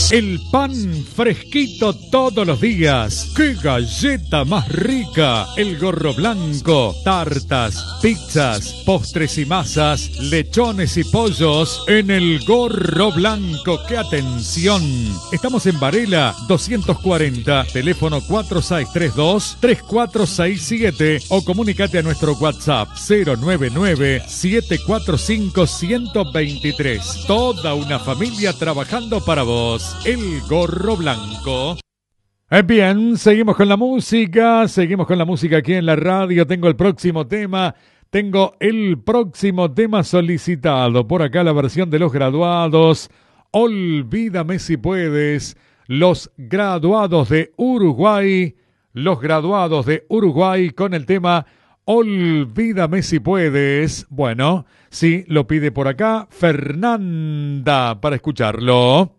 El pan fresquito todos los días. ¡Qué galleta más rica! El Gorro Blanco. Tartas, pizzas, postres y masas, lechones y pollos en el Gorro Blanco. ¡Qué atención! Estamos en Varela 240, teléfono 4632-3467 o comunícate a nuestro WhatsApp 099-745-123. Toda una familia trabajando para vos. El Gorro Blanco. Bien, seguimos con la música aquí en la radio. Tengo el próximo tema solicitado. Por acá la versión de los graduados. Olvídame si puedes. Los graduados de Uruguay con el tema Olvídame si puedes. Bueno, sí, lo pide por acá Fernanda para escucharlo.